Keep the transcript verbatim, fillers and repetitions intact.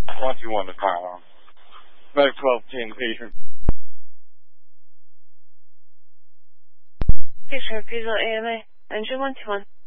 one two one to Carl. Medic twelve ten patient. Patient refusal A M A. Engine one two one.